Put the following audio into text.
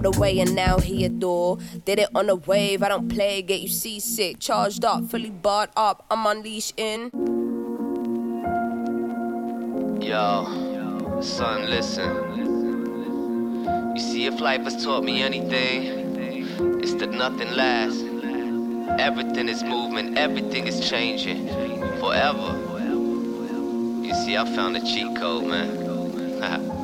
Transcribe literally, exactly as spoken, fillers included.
the way and now he adore. Did it on a wave, I don't play, get you seasick. Charged up, fully barred up, I'm unleashed in. Yo, son, listen. You see, if life has taught me anything, it's that nothing lasts. Everything is movement, everything is changing forever. You see, I found a cheat code, man.